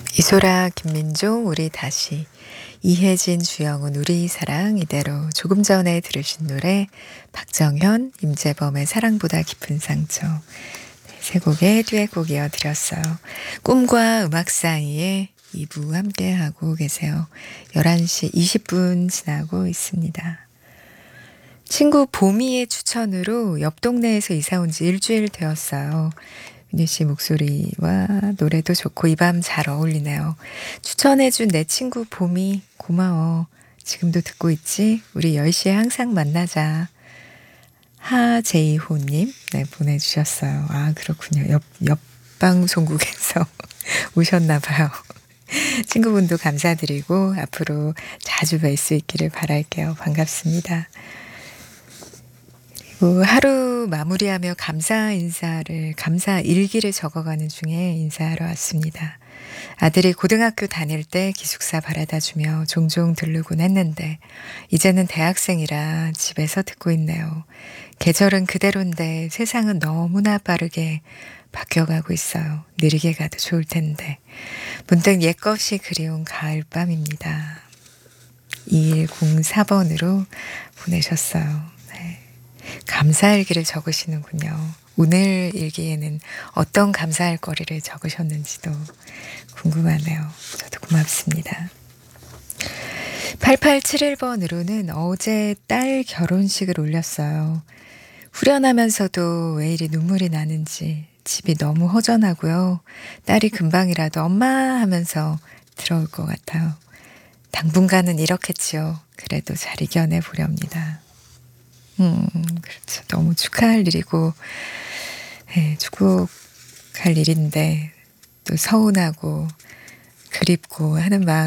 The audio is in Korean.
이소라, 김민종, 우리 다시, 이혜진, 주영은 우리 사랑 이대로, 조금 전에 들으신 노래 박정현, 임재범의 사랑보다 깊은 상처, 세 곡의 듀엣곡 이어드렸어요. 꿈과 음악 사이에 2부 함께하고 계세요. 11시 20분 지나고 있습니다. 친구 보미의 추천으로 옆 동네에서 이사 온 지 일주일 되었어요. 민유 씨 목소리와 노래도 좋고 이 밤 잘 어울리네요. 추천해준 내 친구 보미 고마워. 지금도 듣고 있지? 우리 10시에 항상 만나자. 하제이호님 네, 보내주셨어요. 아 그렇군요. 옆 방송국에서 오셨나 봐요. 친구분도 감사드리고 앞으로 자주 뵐 수 있기를 바랄게요. 반갑습니다. 하루 마무리하며 감사 일기를 적어가는 중에 인사하러 왔습니다. 아들이 고등학교 다닐 때 기숙사 바라다 주며 종종 들르곤 했는데 이제는 대학생이라 집에서 듣고 있네요. 계절은 그대로인데 세상은 너무나 빠르게 바뀌어가고 있어요. 느리게 가도 좋을 텐데. 문득 옛것이 그리운 가을밤입니다. 2104번으로 보내셨어요. 네. 감사일기를 적으시는군요. 오늘 일기에는 어떤 감사할 거리를 적으셨는지도 궁금하네요. 저도 고맙습니다. 8871번으로는 어제 딸 결혼식을 올렸어요. 후련하면서도 왜 이리 눈물이 나는지 집이 너무 허전하고요. 딸이 금방이라도 엄마 하면서 들어올 것 같아요. 당분간은 이렇겠지요. 그래도 잘 이겨내 보렵니다. 그렇죠. 너무 축하할 일이고, 네, 축복할 일인데, 또 서운하고, 그립고 하는 마음